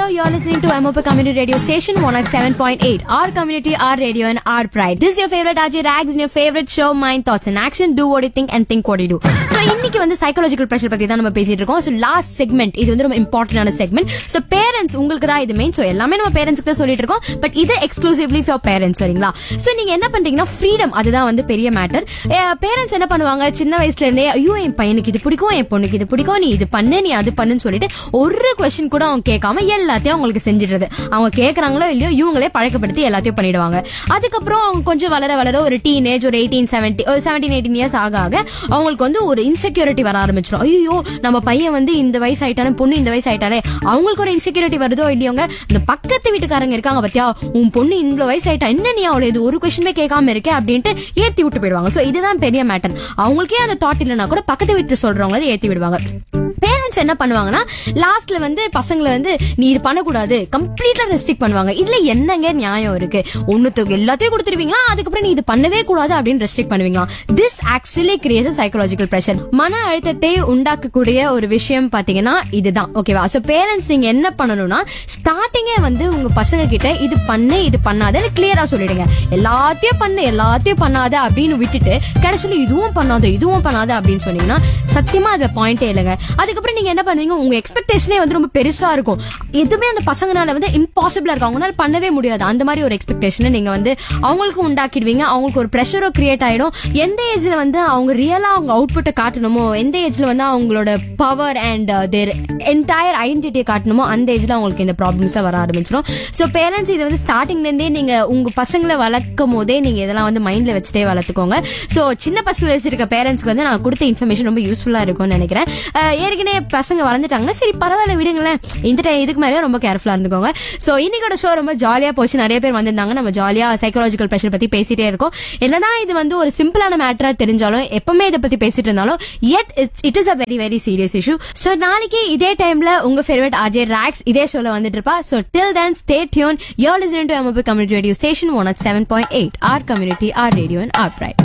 Hello, you're listening to MOP Community Radio Station 107.8. Our community, our radio, and our pride. This is your favorite RJ Rags and your favorite show, Mind, Thoughts, and Action. Do what you think and think what you do. So, இன்னைக்கு வந்து psychological pressure பத்தி தான் நம்ம பேசிட்டு இருக்கோம். So, last segment இது வந்து ரொம்ப இம்பார்ட்டன்டான segment. So, parents உங்களுக்கு தான் இது மெயின். So, எல்லாமே நம்ம பேரண்ட்ஸ்க்கு தான் சொல்லிட்டு இருக்கோம். பட் இது எக்ஸ்க்ளூசிவ்லி ஃபார் பேரண்ட்ஸ் சரிங்களா? So, நீங்க என்ன பண்றீங்கன்னா ஃப்ரீடம் அதுதான் வந்து பெரிய மேட்டர். பேரண்ட்ஸ் என்ன பண்ணுவாங்க சின்ன வயசுல இருந்தே ஐயோ என் பையனுக்கு இது பிடிக்கும் என் பொண்ணுக்கு இது பிடிக்கும் நீ இது பண்ணு நீ அது பண்ணுன்னு சொல்லிட்டு ஒரு கொஸ்டின் கூட அவங்க கேட்காம எல்லாத்தையும் அவங்களுக்கு செஞ்சிடுறது. அவங்க கேட்கறாங்களோ இல்லையோ இவங்களே பழக்கப்படுத்தி எல்லாத்தையும் பண்ணிடுவாங்க. அதுக்கப்புறம் அவங்க கொஞ்சம் வளர வளர ஒரு டீனேஜ் ஒரு 17-18 இயர்ஸ் ஆக அவங்களுக்கு வந்து ஒரு இன்செக்யூரிட்டி வர ஆரம்பிச்சிடும். ஐயோ நம்ம பையன் வந்து இந்த வயசு ஆயிட்டானே பொண்ணு இந்த வயசு ஆயிட்டாலே அவங்களுக்கு ஒரு இன்செக்யூரிட்டி வருதோ இல்லையோங்க. இந்த பக்கத்து வீட்டுக்காரங்க இருக்காங்க பத்தியா உன் பொண்ணு இந்த வயசு ஆயிட்டா என்ன நீ அவளை இது ஒரு கொஸ்டினுமே கேட்காம இருக்க அப்படின்ட்டு ஏத்தி விட்டு போயிடுவாங்க. சோ இதுதான் பெரிய மேட்டர். அவங்களுக்கே அந்த தாட் இல்லைன்னா கூட பக்கத்து வீட்டு சொல்றவங்க அதை ஏத்தி விடுவாங்க. பேரண்ட்ஸ் என்ன பண்ணுவாங்கன்னா லாஸ்ட்ல வந்து பசங்களை வந்து நீ இது பண்ணக்கூடாது கம்ப்ளீட்டா ரெஸ்ட்ரிக்ட் பண்ணுவாங்க. இதுல என்னங்க நியாயம் இருக்கு? ஒண்ணுத்துக்கு எல்லாத்தையும் கொடுத்துருவீங்களா அதுக்கப்புறம் நீ இது பண்ணவே கூடாது அப்படின்னு ரெஸ்ட்ரிக்ட் பண்ணுவீங்களா? This actually creates psychological pressure. மன அழுத்தத்தை உண்டாக்கக்கூடிய ஒரு விஷயம் பாத்தீங்கன்னா இதுதான். ஓகேவா? சோ பேரண்ட்ஸ் நீங்க என்ன பண்ணணும்னா ஸ்டார்டிங்கே வந்து உங்க பசங்க கிட்ட இது பண்ணு இது பண்ணாத கிளியரா சொல்லிடுங்க. எல்லாத்தையும் பண்ணு எல்லாத்தையும் பண்ணாத அப்படின்னு விட்டுட்டு கடைசியில இதுவும் பண்ணாத அப்படின்னு சொன்னீங்கன்னா சத்தியமா அது பாயிண்டே இல்லைங்க. அதுக்கப்புறம் நீங்க என்ன பண்ணுவீங்க உங்க எக்ஸ்பெக்டேஷனே வந்து ரொம்ப பெருசா இருக்கும். எதுவுமே அந்த பசங்கனால வந்து இம்பாசிபிளா இருக்கும். அவங்களால பண்ணவே முடியாது. அந்த மாதிரி ஒரு எக்ஸ்பெக்டேஷனை நீங்க வந்து அவங்களுக்கு உண்டாக்கிடுவீங்க. அவங்களுக்கு ஒரு பிரஷரோ கிரியேட் ஆயிடும். எந்த ஏஜ்ல வந்து அவங்க ரியலா அவங்க அவுட்புட்டை காட்டணுமோ எந்த ஏஜ்ல வந்து அவங்களோட பவர் அண்ட் தேர் என்டையர் ஐடென்டிட்டியை காட்டணுமோ அந்த ஏஜ்ல அவங்களுக்கு இந்த ப்ராப்ளம்ஸ் வர ஆரம்பிச்சிடும். சோ பேரண்ட்ஸ் இதை வந்து ஸ்டார்டிங்ல இருந்தே நீங்க உங்க பசங்களை வளர்க்கும் போதே நீங்க இதெல்லாம் வந்து மைண்ட்ல வச்சுட்டே வளர்த்துக்கோங்க. சோ சின்ன பசங்க வச்சிருக்க பேரண்ட்ஸ்க்கு வந்து நான் கொடுத்த இன்ஃபர்மேஷன் ரொம்ப யூஸ்ஃபுல்லா இருக்கும்னு நினைக்கிறேன். ஏற்கனவே பசங்க வளர்ந்துட்டாங்கன்னா சரி பரவாயில்ல விடுங்களேன். இந்த டைம் இதுக்கு மேலே ரொம்ப கேர்ஃபுல்லா இருந்துக்கோங்க. சோ இன்னைக்கோட ஷோ ரொம்ப ஜாலியா போச்சு. நிறைய பேர் வந்திருந்தாங்க. நம்ம ஜாலியா சைக்காலஜிக்கல் பிரஷர் பத்தி பேசிட்டே இருக்கோம். என்னதான் இது வந்து ஒரு சிம்பிளான மேட்டரா தெரிஞ்சாலும் எப்பவுமே இதை பத்தி பேசிட்டு இருந்தாலும் yet it is a very very serious issue. So நாளைக்கு இதே டைம்ல உங்க ஃபேவரட் RJ Rags இதே ஷோல வந்துட்டு இருப்பா. So till then stay tuned. You're listening to MOP Community Radio Station 107.8. Our community, our radio and our pride.